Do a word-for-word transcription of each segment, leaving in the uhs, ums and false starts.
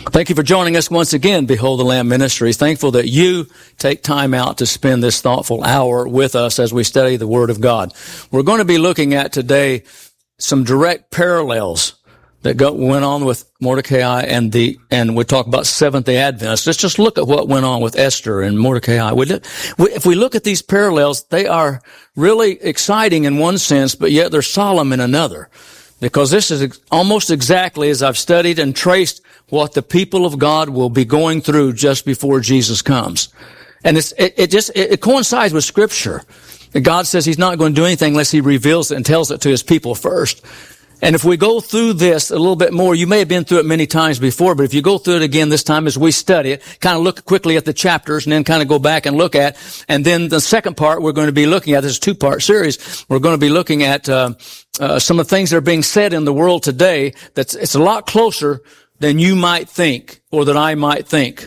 Thank you for joining us once again, Behold the Lamb Ministries. Thankful that you take time out to spend this thoughtful hour with us as we study the Word of God. We're going to be looking at today some direct parallels that go, went on with Mordecai and the, and we talk about Seventh-day Adventists. Let's just look at what went on with Esther and Mordecai. We, we, if we look at these parallels, they are really exciting in one sense, but yet they're solemn in another. Because this is ex- almost exactly as I've studied and traced what the people of God will be going through just before Jesus comes. And it's, it, it just, it, it coincides with Scripture. God says He's not going to do anything unless He reveals it and tells it to His people first. And if we go through this a little bit more, you may have been through it many times before, but if you go through it again this time as we study it, kind of look quickly at the chapters and then kind of go back and look at, and then the second part we're going to be looking at, this is a two-part series, we're going to be looking at uh, uh some of the things that are being said in the world today that's it's a lot closer than you might think or that I might think.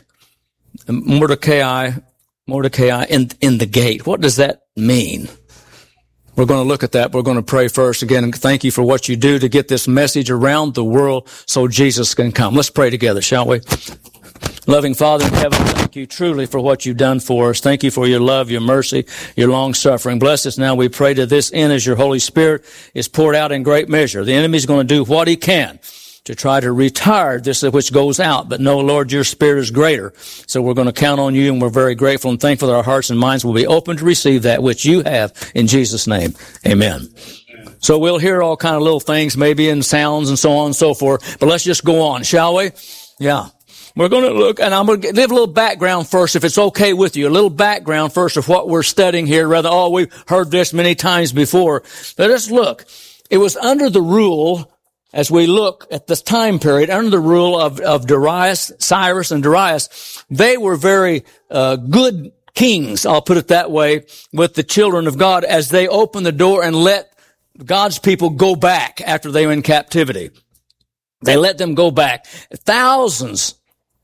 Mordecai, Mordecai in, in the gate. What does that mean? We're going to look at that. We're going to pray first. Again, thank you for what you do to get this message around the world so Jesus can come. Let's pray together, shall we? Loving Father in heaven, thank you truly for what you've done for us. Thank you for your love, your mercy, your long suffering. Bless us now, we pray, to this end as your Holy Spirit is poured out in great measure. The enemy's going to do what he can to try to retard this which goes out. But no, Lord, your Spirit is greater. So we're going to count on you, and we're very grateful and thankful that our hearts and minds will be open to receive that which you have in Jesus' name. Amen. So we'll hear all kind of little things, maybe in sounds and so on and so forth. But let's just go on, shall we? Yeah. We're going to look, and I'm going to give a little background first, if it's okay with you. A little background first of what we're studying here. Rather, oh, we've heard this many times before. Let us look. It was under the rule, as we look at this time period, under the rule of, of Darius, Cyrus and Darius, they were very uh, good kings, I'll put it that way, with the children of God as they opened the door and let God's people go back after they were in captivity. They let them go back. Thousands,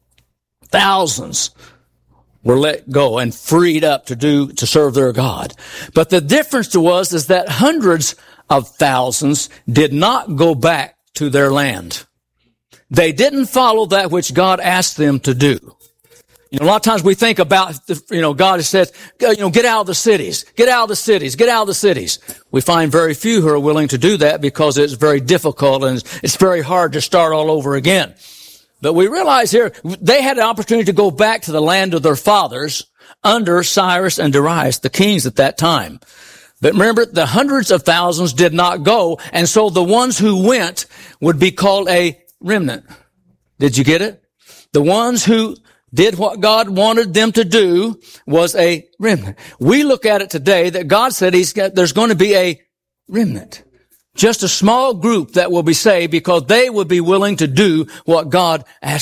thousands were let go and freed up to do, to serve their God. But the difference was is that hundreds of thousands did not go back to their land. They didn't follow that which God asked them to do. You know, a lot of times we think about, the, you know, God has said, you know, get out of the cities, get out of the cities, get out of the cities. We find very few who are willing to do that because it's very difficult and it's very hard to start all over again. But we realize here, they had an opportunity to go back to the land of their fathers under Cyrus and Darius, the kings at that time. But remember, the hundreds of thousands did not go, and so the ones who went would be called a remnant. Did you get it? The ones who did what God wanted them to do was a remnant. We look at it today that God said he's got, there's going to be a remnant. Just a small group that will be saved because they will be willing to do what God asked